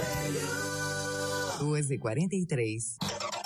2h43.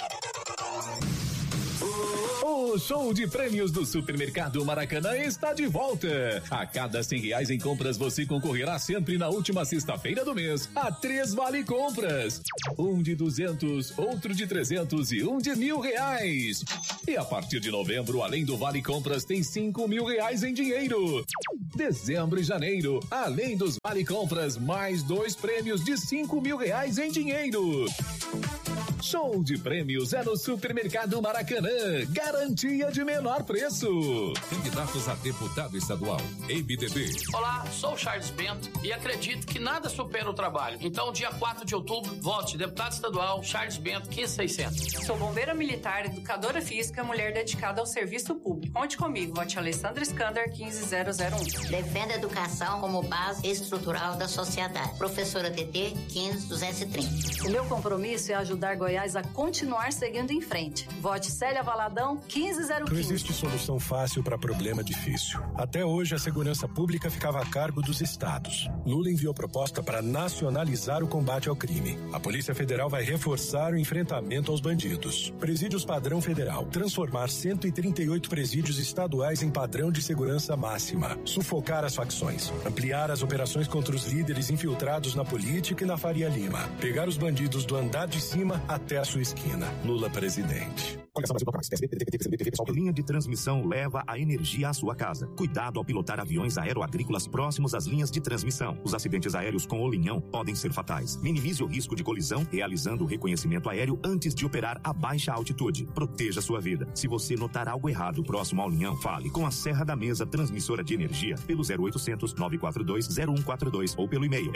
O show de prêmios do Supermercado Maracanã está de volta. A cada R$100 em compras você concorrerá sempre na última sexta-feira do mês a 3 vale compras. Um de 200, outro de 300 e um de R$1.000. E a partir de novembro, além do vale compras, tem R$5.000 em dinheiro. Dezembro e janeiro, além dos vale compras, mais 2 prêmios de R$5.000 em dinheiro. Show de prêmios é no Supermercado Maracanã. Garantia de menor preço. Candidatos a deputado estadual, MDB. Olá, sou o Charles Bento e acredito que nada supera o trabalho. Então, dia 4 de outubro, vote deputado estadual Charles Bento, 15600. Sou bombeira militar, educadora física, mulher dedicada ao serviço público. Conte comigo, vote Alessandra Skander, 15001. Defenda a educação como base estrutural da sociedade. Professora TT, 15230. O meu compromisso é ajudar Goiás a continuar seguindo em frente. Vote Célia Valadão, 15015. Não existe solução fácil para problema difícil. Até hoje, a segurança pública ficava a cargo dos estados. Lula enviou proposta para nacionalizar o combate ao crime. A Polícia Federal vai reforçar o enfrentamento aos bandidos. Presídios padrão federal. Transformar 138 presídios estaduais em padrão de segurança máxima. Sufocar as facções. Ampliar as operações contra os líderes infiltrados na política e na Faria Lima. Pegar os bandidos do andar de cima até a sua esquina. Lula presidente. Linha de transmissão leva a energia à sua casa. Cuidado ao pilotar aviões aeroagrícolas próximos às linhas de transmissão. Os acidentes aéreos com o linhão podem ser fatais. Minimize o risco de colisão realizando o reconhecimento aéreo antes de operar a baixa altitude. Proteja sua vida. Se você notar algo errado próximo ao linhão, fale com a Serra da Mesa Transmissora de Energia pelo 0800 942 0142 ou pelo e-mail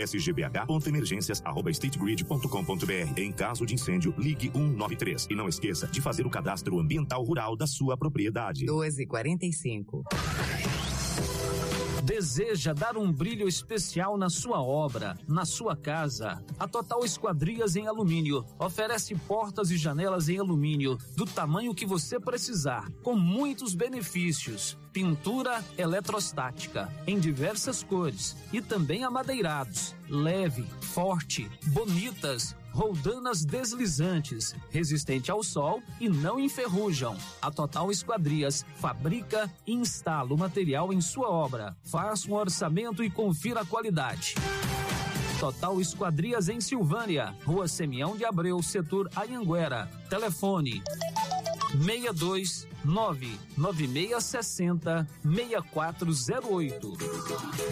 sgbh.emergências@stategrid.com.br. Em caso de incêndio, ligue 193 e não esqueça de fazer o cadastro ambiental rural da sua propriedade. 2h45. Deseja dar um brilho especial na sua obra, na sua casa? A Total Esquadrias em Alumínio oferece portas e janelas em alumínio do tamanho que você precisar, com muitos benefícios. Pintura eletrostática em diversas cores e também amadeirados, leve, forte, bonitas, roldanas deslizantes, resistente ao sol e não enferrujam. A Total Esquadrias fabrica e instala o material em sua obra. Faça um orçamento e confira a qualidade. Total Esquadrias em Silvânia, Rua Semião de Abreu, setor Anhanguera. Telefone 629 9660 6408.